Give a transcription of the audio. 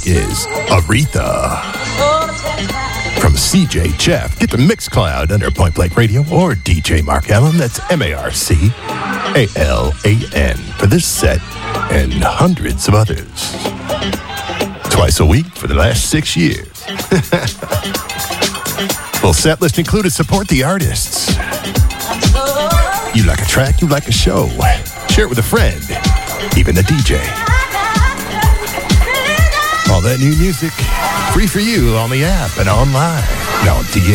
track is Aretha from CJ Jeff. Get the Mixcloud under Point Blank Radio or DJ Mark Allen. That's MarcAllan for this set and hundreds of others. Twice a week for the last 6 years. Full set list included. Support the artists. You like a track, you like a show. Share it with a friend, even the DJ. All that new music, free for you on the app and online. Now on DA.